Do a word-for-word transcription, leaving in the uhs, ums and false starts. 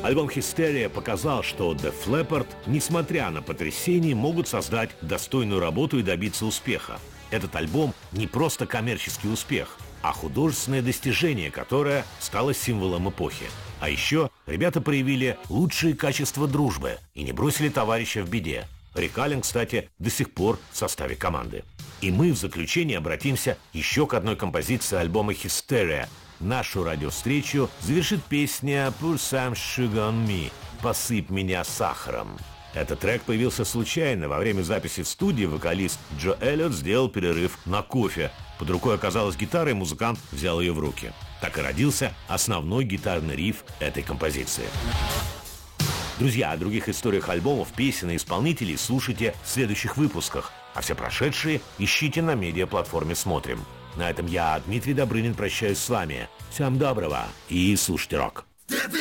Альбом «Hysteria» показал, что Def Leppard, несмотря на потрясения, могут создать достойную работу и добиться успеха. Этот альбом не просто коммерческий успех, а художественное достижение, которое стало символом эпохи. А еще ребята проявили лучшие качества дружбы и не бросили товарища в беде. Рик Аллен, кстати, до сих пор в составе команды. И мы в заключение обратимся еще к одной композиции альбома «Hysteria». Нашу радиовстречу завершит песня «Pour some sugar on me» – «Посыпь меня сахаром». Этот трек появился случайно. Во время записи в студии вокалист Джо Эллиот сделал перерыв на кофе. Под рукой оказалась гитара, и музыкант взял ее в руки. Так и родился основной гитарный риф этой композиции. Друзья, о других историях альбомов, песен и исполнителей слушайте в следующих выпусках, а все прошедшие ищите на медиаплатформе «Смотрим». На этом я, Дмитрий Добрынин, прощаюсь с вами. Всем доброго и слушайте рок.